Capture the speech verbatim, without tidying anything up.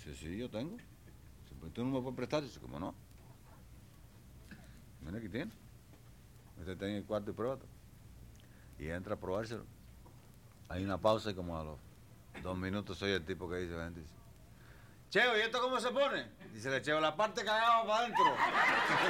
Dice, sí, yo tengo. Dice, pues tú no me puedes prestar. Dice, ¿cómo no? Mira, aquí tiene. Usted está en el cuarto y pruébate. Y entra a probárselo. Hay una pausa y como a los dos minutos soy el tipo que dice, dice, Cheo, ¿y esto cómo se pone? Dice, le Cheo, la parte cagada para adentro.